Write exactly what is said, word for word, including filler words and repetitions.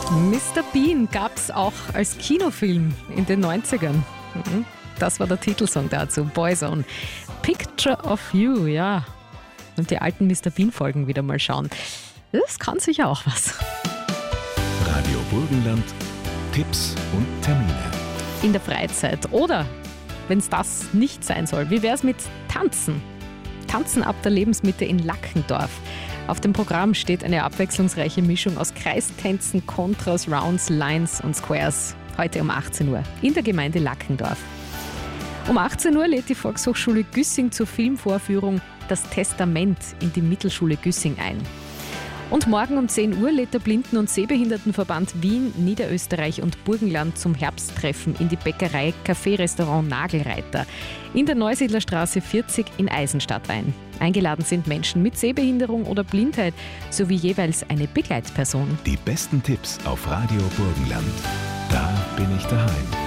Mister Bean gab es auch als Kinofilm in den neunzigern. Das war der Titelsong dazu, Boyzone. Picture of You, ja. Und die alten Mister Bean-Folgen wieder mal schauen. Das kann sicher auch was. Radio Burgenland, Tipps und Termine. In der Freizeit. Oder, wenn es das nicht sein soll, wie wäre es mit Tanzen? Tanzen ab der Lebensmitte in Lackendorf. Auf dem Programm steht eine abwechslungsreiche Mischung aus Kreistänzen, Kontras, Rounds, Lines und Squares. Heute um achtzehn Uhr in der Gemeinde Lackendorf. Um achtzehn Uhr lädt die Volkshochschule Güssing zur Filmvorführung Das Testament in die Mittelschule Güssing ein. Und morgen um zehn Uhr lädt der Blinden- und Sehbehindertenverband Wien, Niederösterreich und Burgenland zum Herbsttreffen in die Bäckerei Café-Restaurant Nagelreiter in der Neusiedlerstraße vierzig in Eisenstadt ein. Eingeladen sind Menschen mit Sehbehinderung oder Blindheit sowie jeweils eine Begleitperson. Die besten Tipps auf Radio Burgenland. Da bin ich daheim.